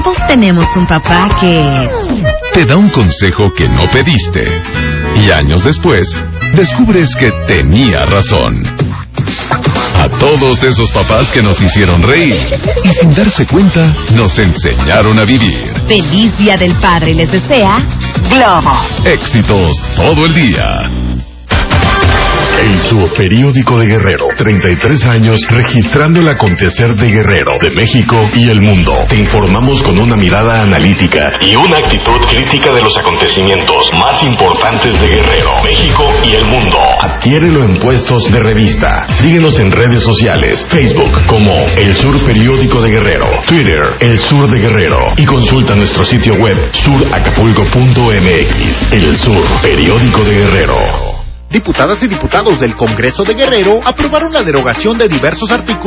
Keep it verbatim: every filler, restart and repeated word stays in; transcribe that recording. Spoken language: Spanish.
Todos tenemos un papá que... te da un consejo que no pediste. Y años después, descubres que tenía razón. A todos esos papás que nos hicieron reír y sin darse cuenta, nos enseñaron a vivir. Feliz Día del Padre les desea Globo. Éxitos todo el día. El Sur Periódico de Guerrero. treinta y tres años registrando el acontecer de Guerrero, de México y el mundo. Te informamos con una mirada analítica y una actitud crítica de los acontecimientos más importantes de Guerrero, México y el mundo. Adquiérelo en puestos de revista. Síguenos en redes sociales. Facebook como El Sur Periódico de Guerrero. Twitter, El Sur de Guerrero. Y consulta nuestro sitio web sur acapulco punto m x. El Sur Periódico de Guerrero. Diputadas y diputados del Congreso de Guerrero aprobaron la derogación de diversos artículos